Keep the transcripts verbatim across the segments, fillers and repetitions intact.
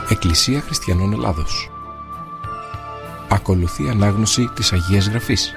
Εκκλησία Χριστιανών Ελλάδος. Ακολουθεί ανάγνωση της Αγίας Γραφής.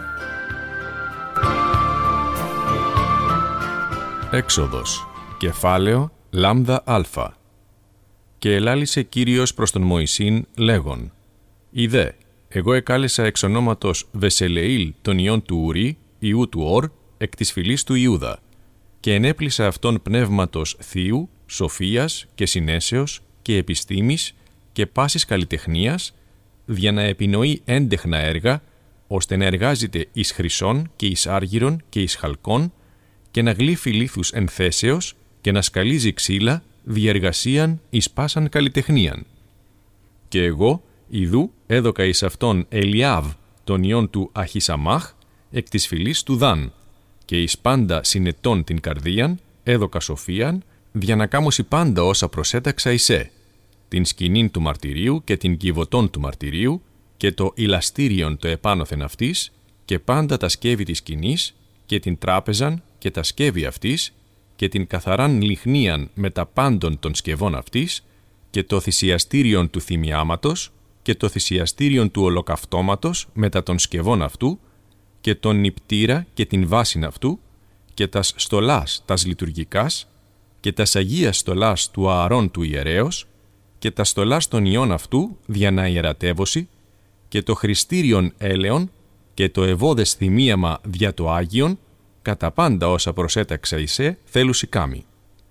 Έξοδος, κεφάλαιο λάμδα αλφα. Και ελάλησε Κύριος προς τον Μωυσήν λέγον: Ιδέ, εγώ εκάλεσα εξ ονόματος Βεσελεήλ τον ιών του Ουρί, ιού του Ορ, εκ της φυλής του Ιούδα, και ενέπλησα αυτόν πνεύματος θείου, σοφίας και συνέσεως και επιστήμης και πάσης καλλιτεχνίας, δια να επινοεί έντεχνα έργα, ώστε να εργάζεται εις χρυσόν και εις άργυρον και εις χαλκόν, και να γλύφει λίθους εν θέσεως και να σκαλίζει ξύλα διεργασίαν εις πάσαν καλλιτεχνίαν. Και εγώ, ιδού, έδωκα εις αυτόν Ελιάβ, τον ιόν του Αχισαμάχ, εκ της φυλής του Δάν, και εις πάντα συνετών την καρδίαν, έδωκα σοφίαν, δια να κάμωση πάντα όσα προσέταξα εισέ, την σκηνήν του μαρτυρίου και την κυβωτών του μαρτυρίου, και το ηλαστήριον το επάνωθεν αυτής, και πάντα τα σκεύη της σκηνής, και την τράπεζαν και τα σκεύη αυτής, και την καθαράν λιχνίαν με τα πάντων των σκευών αυτής, και το θυσιαστήριον του θυμιάματος, και το θυσιαστήριον του ολοκαυτώματος μετά των σκευών αυτού, και τον νηπτήρα και την βάσιν αυτού, και τας στολάς τας λειτουργικάς, και τας αγίας στολάς του Ααρών του ιερέως, και τας στολάς των ιών αυτού δια να ιερατεύωση, και το χριστήριον έλεον, και το ευώδες θυμίαμα δια το Άγιον, κατά πάντα όσα προσέταξα εισέ θέλουσι κάμη.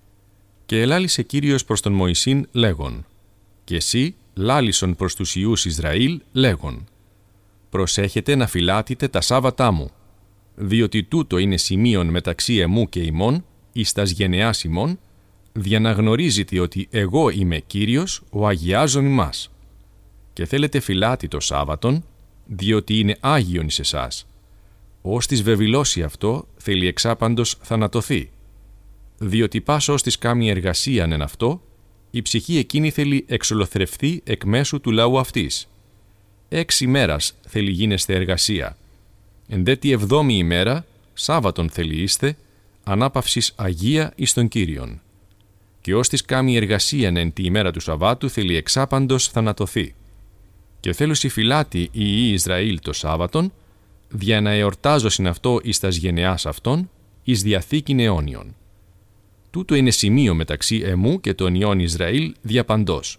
Και ελάλησε Κύριος προς τον Μωυσήν λέγον: Και εσύ λάλησον προς τους ιούς Ισραήλ λέγον: Προσέχετε να φυλάτετε τα Σάββατά μου, διότι τούτο είναι σημείον μεταξύ εμού και ημών, εις τας γενεάς ημών, δια να γνωρίζετε ότι εγώ είμαι Κύριος, ο αγιάζων ημάς. Και θέλετε φυλάτη το Σάββατον, διότι είναι Άγιον εις εσάς. Ως της βεβηλώσει αυτό, θέλει εξάπαντος θανατωθεί. Διότι πας ως της κάμει εργασίαν εν αυτό, η ψυχή εκείνη θέλει εξολοθρευθεί εκ μέσου του λαού αυτής. Έξι μέρας θέλει γίνεστε εργασία. Εν δε τη εβδόμη ημέρα, Σάββατον θέλει είστε, ανάπαυσης Αγία εις τον Κύριον. Και ως της κάμει εργασίαν εν τη ημέρα του Σαββάτου θέλει εξάπαντος θανατωθεί. Και θέλουσι φυλάτη οι ιοί Ισραήλ το Σάββατον, δια να εορτάζωσιν αυτό εις τας γενεάς αυτών, εις διαθήκην αιώνιον. Τούτο είναι σημείο μεταξύ εμού και των ιών Ισραήλ διαπαντός.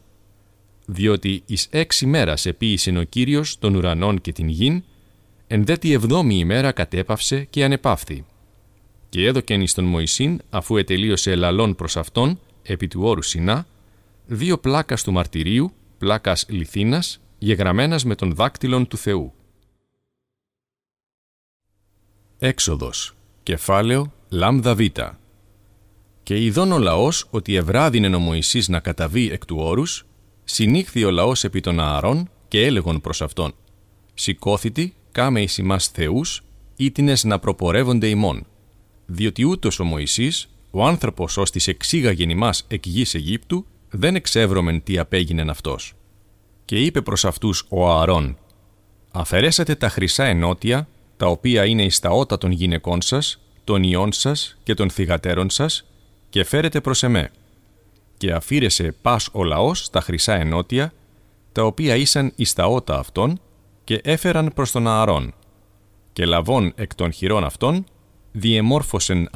Διότι εις έξι μέρας επίησεν ο Κύριος των ουρανών και την γην, εν δε τη εβδόμη ημέρα κατέπαυσε και ανεπαύθη. Και έδωκεν εις τον Μωυσήν, αφού ετελείωσε ελαλών προς αυτόν, επί του όρου Σινά, δύο πλάκας του μαρτυρίου, πλάκας λιθίνας, γεγραμμένας με τον δάκτυλον του Θεού. Έξοδος, κεφάλαιο λάμδα β. Και ειδών ο λαός ότι ευράδυνεν ο Μωυσής να καταβεί εκ του όρους, συνήχθη ο λαός επί των Ααρών και έλεγον προς αυτόν: Σηκώθητη, κάμε εις ημάς θεούς, ήτινες να προπορεύονται ημών, διότι ούτως ο Μωυσής, ο άνθρωπος ως της εξήγαγεν ημάς εκ γης Αιγύπτου, δεν εξεύρωμεν τι απέγινεν αυτός. Και είπε προς αυτούς ο Ααρών: Αφαιρέσατε τα χρυσά ενότια, τα οποία είναι εις τα ότα των γυναικών σας, των ιών σας και των θυγατέρων σας, και φέρετε προς εμέ. Και αφήρεσε πας ο λαός τα χρυσά ενότια, τα οποία ήσαν εις τα ότα αυτών, και έφεραν προς τον Ααρών. Και λαβών εκ των χειρών αυτών, διεμόρφωσεν